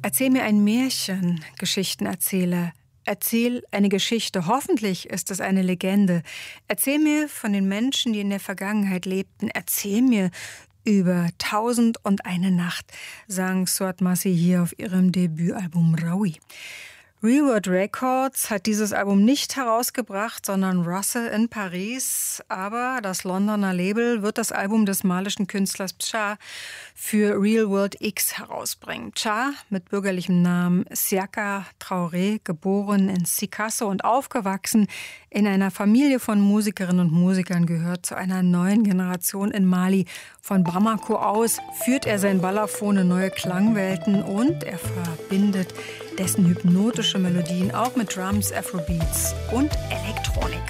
Erzähl mir ein Märchen, Geschichtenerzähler. Erzähl eine Geschichte. Hoffentlich ist es eine Legende. Erzähl mir von den Menschen, die in der Vergangenheit lebten. Erzähl mir über 1001 Nacht, sang Swat Masih hier auf ihrem Debütalbum Raui. Real World Records hat dieses Album nicht herausgebracht, sondern Russell in Paris. Aber das Londoner Label wird das Album des malischen Künstlers Pcha für Real World X herausbringen. Pcha, mit bürgerlichem Namen Siaka Traoré, geboren in Sikasso und aufgewachsen in einer Familie von Musikerinnen und Musikern, gehört zu einer neuen Generation in Mali. Von Bamako aus führt er sein Balafon in neue Klangwelten und er verbindet dessen hypnotische Melodien auch mit Drums, Afrobeats und Elektronik.